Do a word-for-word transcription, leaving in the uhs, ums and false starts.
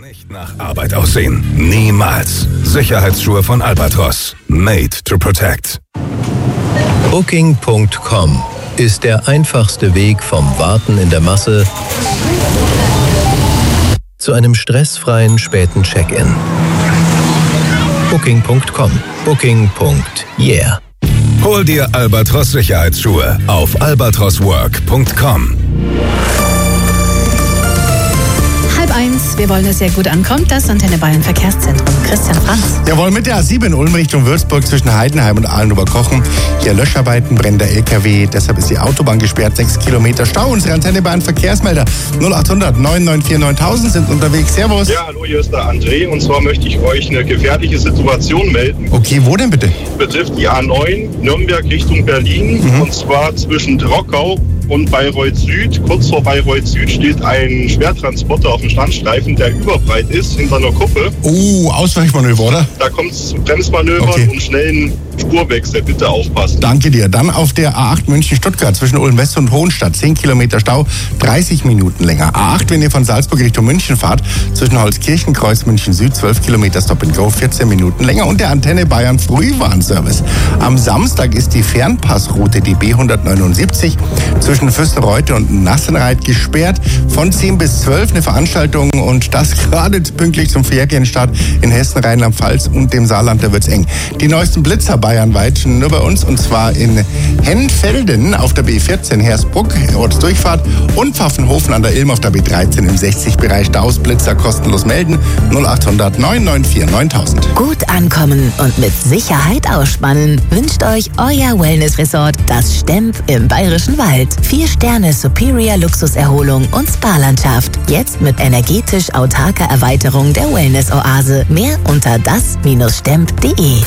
Nicht nach Arbeit aussehen. Niemals. Sicherheitsschuhe von Albatros. Made to protect. Booking Punkt com ist der einfachste Weg vom Warten in der Masse zu einem stressfreien späten Check-in. Booking Punkt com. Booking. Yeah. Hol dir Albatros Sicherheitsschuhe auf albatros work Punkt com. Halb eins, wir wollen, dass ihr gut ankommt. Das Antenne Bayern Verkehrszentrum. Christian Franz. Jawohl, mit der A sieben in Ulm Richtung Würzburg zwischen Heidenheim und Ahlen-Oberkochen. Hier Löscharbeiten, brennender L K W. Deshalb ist die Autobahn gesperrt. Sechs Kilometer Stau. Unsere Antenne Bayern Verkehrsmelder null acht hundert neun neun vier neuntausend sind unterwegs. Servus. Ja, hallo, hier ist der André. Und zwar möchte ich euch eine gefährliche Situation melden. Okay, wo denn bitte? Betrifft die A neun Nürnberg Richtung Berlin. Mhm. Und zwar zwischen Trockau und Bayreuth Süd. Kurz vor Bayreuth Süd steht ein Schwertransporter auf dem Standstreifen, der überbreit ist, hinter einer Kuppe. Oh, Ausweichmanöver, oder? Da kommt es zu Bremsmanövern Okay. und schnellen Spurwechsel. Bitte aufpassen. Danke dir. Dann auf der A acht München-Stuttgart zwischen Ulm-West und Hohenstadt. zehn Kilometer Stau, dreißig Minuten länger. A acht, wenn ihr von Salzburg Richtung München fahrt, zwischen Holzkirchenkreuz, München Süd, zwölf Kilometer Stop and Go, vierzehn Minuten länger. Und der Antenne Bayern Frühwarnservice. Am Samstag ist die Fernpassroute, die B hundertneunundsiebzig, zwischen Fürstenreute und Nassenreit gesperrt. Von zehn bis zwölf eine Veranstaltung und das gerade pünktlich zum Ferienstart in Hessen, Rheinland-Pfalz und dem Saarland, da wird's eng. Die neuesten Blitzer bayernweit nur bei uns und zwar in Hennfelden auf der B vierzehn Hersbruck, Ortsdurchfahrt und Pfaffenhofen an der Ilm auf der B dreizehn im sechzig-Bereich. Staus, Blitzer kostenlos melden null acht hundert neun neun vier neuntausend. Gut ankommen und mit Sicherheit ausspannen wünscht euch euer Wellness-Resort, das Stemp im Bayerischen Wald. Vier Sterne Superior Luxuserholung und Spa-Landschaft. Jetzt mit energetisch autarker Erweiterung der Wellness-Oase. Mehr unter das Bindestrich stemp punkt de.